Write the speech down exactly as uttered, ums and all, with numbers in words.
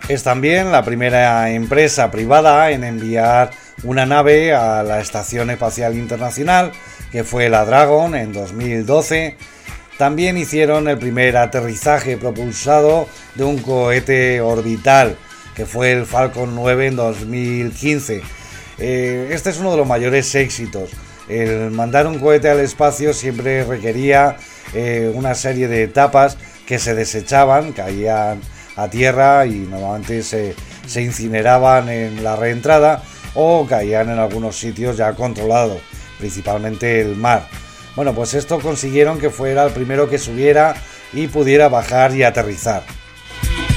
Es también la primera empresa privada en enviar una nave a la Estación Espacial Internacional, que fue la Dragon en dos mil doce. También hicieron el primer aterrizaje propulsado de un cohete orbital, que fue el Falcon nueve en dos mil quince. Eh, este es uno de los mayores éxitos. El mandar un cohete al espacio siempre requería eh, una serie de etapas que se desechaban, caían a tierra y normalmente se, se incineraban en la reentrada o caían en algunos sitios ya controlados, principalmente el mar. Bueno, pues esto consiguieron que fuera el primero que subiera y pudiera bajar y aterrizar.